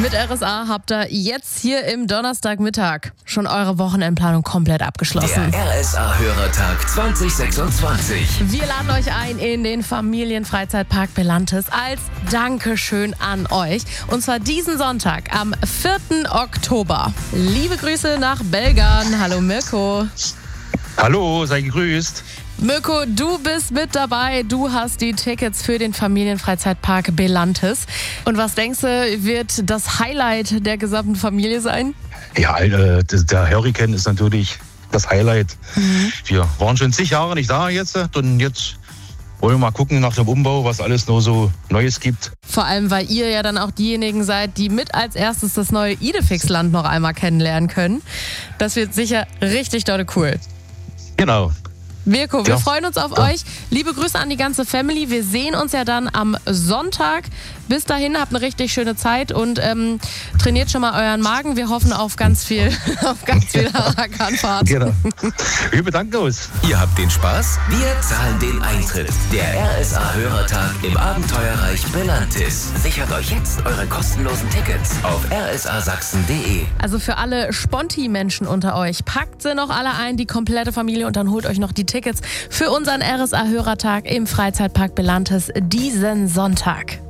Mit RSA habt ihr jetzt hier im Donnerstagmittag schon eure Wochenendplanung komplett abgeschlossen. Der RSA-Hörertag 2026. Wir laden euch ein in den Familienfreizeitpark Belantes als Dankeschön an euch. Und zwar diesen Sonntag am 4. Oktober. Liebe Grüße nach Belgern. Hallo Mirko. Hallo, sei gegrüßt. Mirko, du bist mit dabei. Du hast die Tickets für den Familienfreizeitpark Belantes. Und was denkst du, wird das Highlight der gesamten Familie sein? Ja, der Hurricane ist natürlich das Highlight. Wir waren schon zig Jahre nicht da jetzt und jetzt wollen wir mal gucken nach dem Umbau, was alles noch so Neues gibt. Vor allem, weil ihr ja dann auch diejenigen seid, die mit als erstes das neue Idefix-Land noch einmal kennenlernen können. Das wird sicher richtig dolle cool. Genau. Mirko, wir freuen uns auf euch. Liebe Grüße an die ganze Family. Wir sehen uns ja dann am Sonntag. Bis dahin, habt eine richtig schöne Zeit und trainiert schon mal euren Magen. Wir hoffen auf ganz viel Harakanfahrt. Genau. Wir bedanken uns. Ihr habt den Spaß, wir zahlen den Eintritt. Der RSA-Hörertag im Abenteuerreich Belantis. Sichert euch jetzt eure kostenlosen Tickets auf rsasachsen.de. Also für alle Sponti-Menschen unter euch, packt sie noch alle ein, die komplette Familie, und dann holt euch noch die Tickets für unseren RSA-Hörertag im Freizeitpark Belantes diesen Sonntag.